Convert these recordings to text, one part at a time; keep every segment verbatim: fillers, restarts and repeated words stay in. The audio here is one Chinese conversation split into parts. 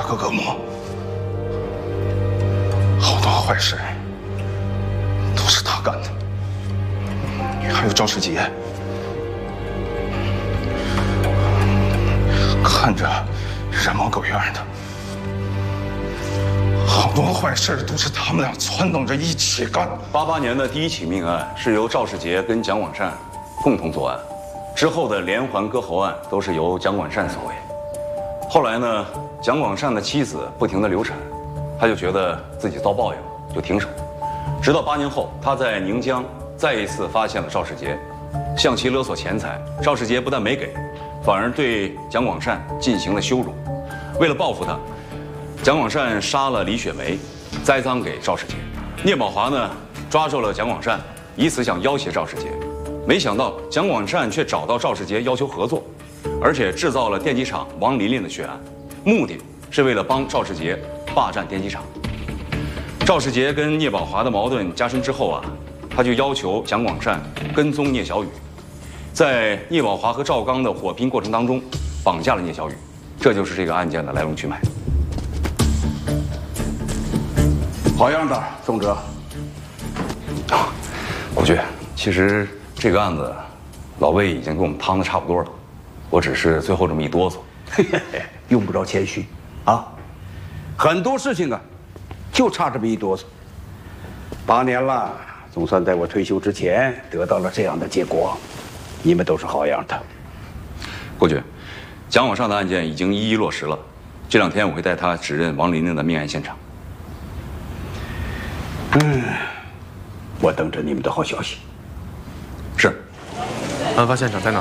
个恶魔，好多坏事都是他干的。还有赵世杰，看着人模狗样的，好多坏事都是他们俩撺掇着一起干。 八八年的第一起命案是由赵世杰跟蒋广善共同作案，之后的连环割喉案都是由蒋广善所为。后来呢，蒋广善的妻子不停地流产，他就觉得自己遭报应，就停手。直到八年后，他在宁江再一次发现了赵世杰，向其勒索钱财。赵世杰不但没给，反而对蒋广善进行了羞辱。为了报复他，蒋广善杀了李雪梅，栽赃给赵世杰。聂宝华呢，抓住了蒋广善，以此想要挟赵世杰。没想到蒋广善却找到赵世杰要求合作，而且制造了电机厂王琳琳的血案，目的是为了帮赵世杰霸占电机厂。赵世杰跟聂宝华的矛盾加深之后啊，他就要求蒋广善跟踪聂小雨，在聂宝华和赵刚的火拼过程当中，绑架了聂小雨。这就是这个案件的来龙去脉。 好样的，宋哲。 啊，国军，其实这个案子，老魏已经给我们趟的差不多了，我只是最后这么一哆嗦。 嘿嘿嘿，用不着谦虚，啊，很多事情啊，就差这么一哆嗦。八年了，总算在我退休之前得到了这样的结果，你们都是好样的。 国军，蒋广善的案件已经一一落实了，这两天我会带他指认王琳琳的命案现场。 嗯，我等着你们的好消息。 是。 案发现场在哪儿？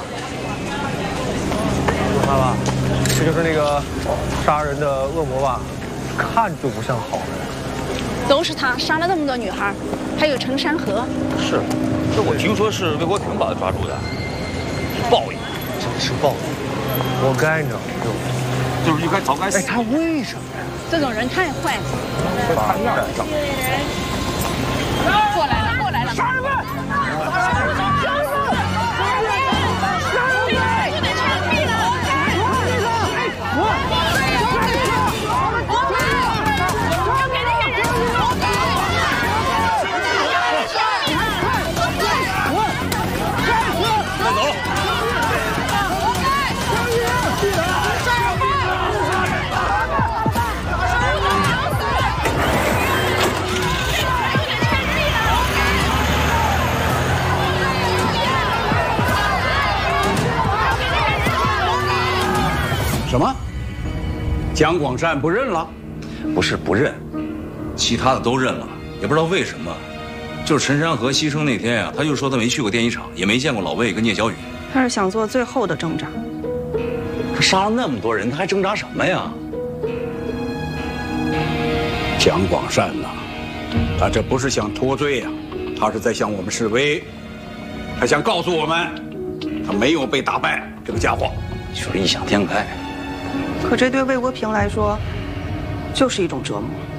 爸爸，这就是那个杀人的恶魔吧？看就不像好人。 都是他杀了那么多女孩，还有陈山河。 是，这我听说是魏国平把他抓住的。报应， 真是报应，活该呢。 就是应该早该死。 哎，他为什么呀？ 这种人太坏了。 看样子。 过来了，过来了！杀人犯！杀人犯！杀人犯！ 什么？蒋广善不认了？ 不是不认，其他的都认了，也不知道为什么。就是陈山河牺牲那天呀、啊，他就说他没去过电影厂，也没见过老魏跟聂小雨。 他是想做最后的挣扎。 他杀了那么多人，他还挣扎什么呀？ 蒋广善呐，他这不是想脱罪呀、啊，他是在向我们示威，他想告诉我们，他没有被打败。这个家伙就是异想天开。 可这对魏国平来说，就是一种折磨。